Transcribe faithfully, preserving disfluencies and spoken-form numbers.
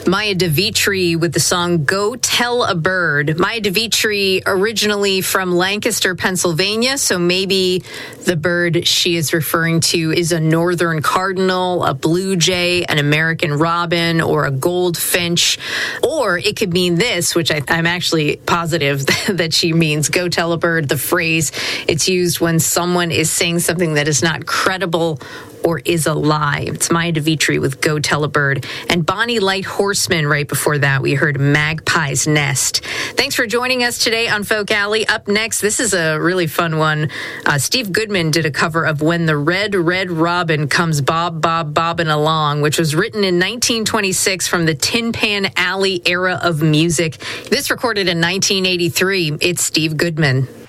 Maya DeVitri with the song Go Tell a Bird. Maya DeVitri originally from Lancaster, Pennsylvania, so maybe the bird she is referring to is a northern cardinal, a blue jay, an American robin, or a goldfinch. Or it could mean this, which I, I'm actually positive that she means go tell a bird, the phrase. It's used when someone is saying something that is not credible or is a lie. It's Maya DeVitri with Go Tell a Bird. And Bonnie Light Horseman right before that. We heard Magpie's Nest. Thanks for joining us today on Folk Alley. Up next, this is a really fun one. Uh, Steve Goodman did a cover of When the Red, Red Robin Comes Bob, Bob, Bobbin' Along, which was written in nineteen twenty-six from the Tin Pan Alley era of music. This recorded in nineteen eighty-three. It's Steve Goodman.